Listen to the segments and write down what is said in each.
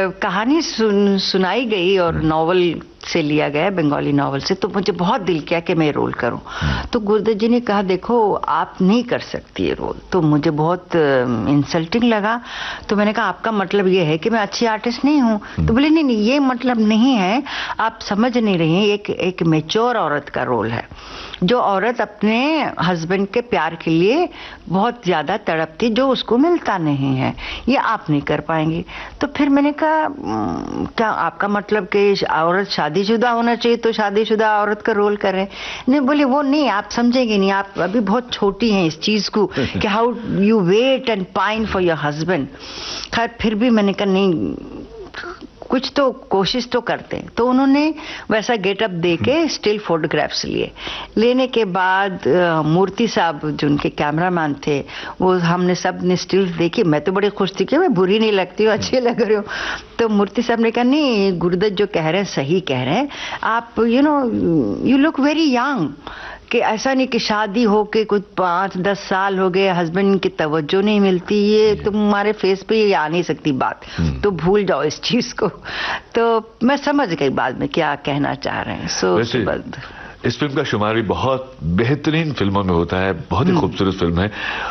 कहानी सुनाई गई और नॉवल से लिया गया, बंगाली नॉवल से, तो मुझे बहुत दिल किया कि मैं रोल करूं। तो गुरुदत्त जी ने कहा देखो आप नहीं कर सकती ये रोल, तो मुझे बहुत इंसल्टिंग लगा। तो मैंने कहा आपका मतलब ये है कि मैं अच्छी आर्टिस्ट नहीं हूं? तो बोले नहीं नहीं, ये मतलब नहीं है, आप समझ नहीं रही हैं, एक मैच्योर औरत का रोल है, जो औरत अपने हस्बैंड के प्यार के लिए बहुत ज्यादा तड़पती, जो उसको मिलता नहीं है, ये आप नहीं कर पाएंगी। तो फिर मैंने कहा क्या आपका मतलब कि औरत शादीशुदा होना चाहिए तो शादीशुदा औरत का रोल कर रहे हैं? नहीं, बोले वो नहीं, आप समझेंगे नहीं, आप अभी बहुत छोटी हैं इस चीज को कि how you wait and pine for your husband. खैर फिर भी मैंने कहा नहीं, कुछ तो कोशिश तो करते हैं। तो उन्होंने वैसा गेटअप दे के स्टिल फोटोग्राफ्स लिए। लेने के बाद मूर्ति साहब जो उनके कैमरामैन थे, वो हमने सब ने स्टिल्स देखी। मैं तो बड़ी खुश थी कि मैं बुरी नहीं लगती हूँ, अच्छी लग रही हूँ। तो मूर्ति साहब ने कहा नहीं, गुरुदत्त जो कह रहे हैं सही कह रहे हैं, आप यू लुक वेरी यंग, कि ऐसा नहीं कि शादी हो के कुछ 5-10 साल हो गए, हस्बैंड की तवज्जो नहीं मिलती, ये तुम्हारे फेस पे ये आ नहीं सकती बात, तो भूल जाओ इस चीज को। तो मैं समझ गई बाद में क्या कहना चाह रहे हैं। इस फिल्म का शुमार भी बहुत बेहतरीन फिल्मों में होता है, बहुत ही खूबसूरत फिल्म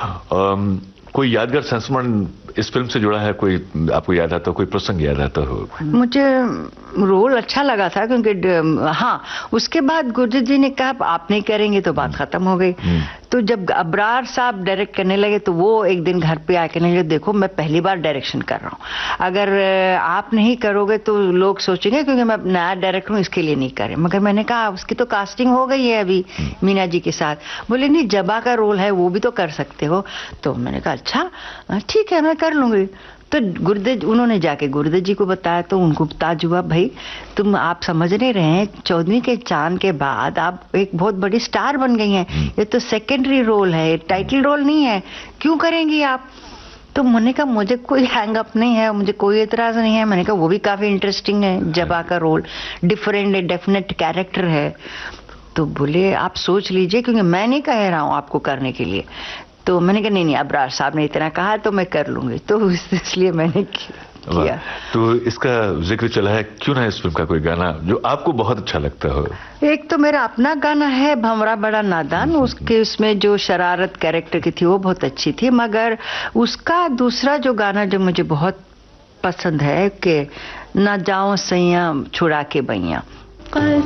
है। कोई यादगार संस्मरण इस फिल्म से जुड़ा है, कोई आपको याद आता हो, कोई प्रसंग याद आता हो? मुझे रोल अच्छा लगा था क्योंकि हाँ, उसके बाद गुरुदत्त जी ने कहा आप नहीं करेंगे तो बात खत्म हो गई। तो जब अब्रार साहब डायरेक्ट करने लगे तो वो एक दिन घर पे आके कहने लगे देखो मैं पहली बार डायरेक्शन कर रहा हूँ, अगर आप नहीं करोगे तो लोग सोचेंगे क्योंकि मैं नया डायरेक्टर हूँ इसके लिए नहीं करे। मगर मैंने कहा उसकी तो कास्टिंग हो गई है अभी मीना जी के साथ। बोले नहीं, जबा का रोल है वो भी तो कर सकते हो। तो मैंने कहा अच्छा ठीक है मैं कर लूंगी। तो उन्होंने जाके गुरुदत्त जी को बताया तो उनको ताज हुआ, भाई तुम आप समझ नहीं रहे हैं, 14वीं के चांद के बाद आप एक बहुत बड़ी स्टार बन गई हैं, ये तो सेकेंडरी रोल है, टाइटल रोल नहीं है, क्यों करेंगी आप? तो मैंने कहा मुझे कोई हैंग अप नहीं है, मुझे कोई एतराज नहीं है। मैंने कहा वो भी काफी इंटरेस्टिंग है, जबा का रोल डिफरेंट है, डेफिनेट कैरेक्टर है। तो बोले आप सोच लीजिए क्योंकि मैं नहीं कह रहा हूँ आपको करने के लिए। तो मैंने कहा नहीं अब्रार साहब ने इतना कहा तो मैं कर लूंगी, तो इसलिए मैंने किया। तो इसका जिक्र चला है, क्यों ना इस फिल्म का कोई गाना जो आपको बहुत अच्छा लगता हो? एक तो मेरा अपना गाना है भंवरा बड़ा नादान, उसमें जो शरारत कैरेक्टर की थी वो बहुत अच्छी थी। मगर उसका दूसरा जो गाना जो मुझे बहुत पसंद है कि ना जाओ सैया छुड़ा के बैया।